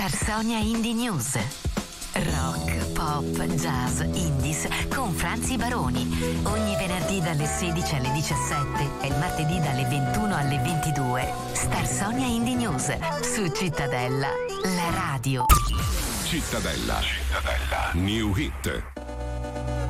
Star Sonia Indie News. Rock, pop, jazz, indies con Franzi Baroni. Ogni venerdì dalle 16 alle 17 e il martedì dalle 21 alle 22. Star Sonia Indie News su Cittadella, la radio. Cittadella. New Hit.